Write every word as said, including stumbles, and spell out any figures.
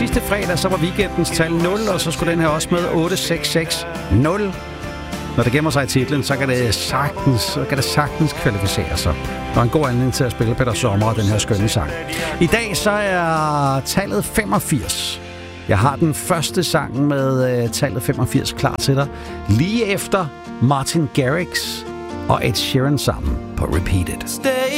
sidste fredag, så var weekendens tal nul, og så skulle den her også med otte seks seks nul. Når det gemmer sig i titlen, så kan det sagtens, så kan det sagtens kvalificere sig. Der er en god anledning til at spille Peter Sommer og den her skønne sang. I dag så er tallet femogfirs. Jeg har den første sang med uh, tallet femogfirs klar til dig. Lige efter Martin Garrix og Ed Sheeran sammen på Repeated.